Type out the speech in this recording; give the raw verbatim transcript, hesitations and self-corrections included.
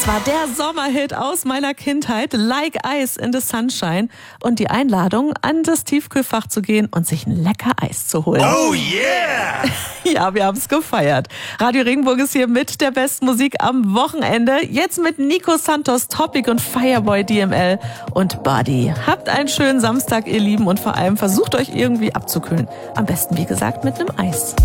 Das war der Sommerhit aus meiner Kindheit, Like Ice in the Sunshine. Und die Einladung, an das Tiefkühlfach zu gehen und sich ein lecker Eis zu holen. Oh yeah! Ja, wir haben es gefeiert. Radio Regenbogen ist hier mit der besten Musik am Wochenende. Jetzt mit Nico Santos, Topic und Fireboy D M L und Buddy. Habt einen schönen Samstag, ihr Lieben, und vor allem versucht euch irgendwie abzukühlen. Am besten, wie gesagt, mit einem Eis.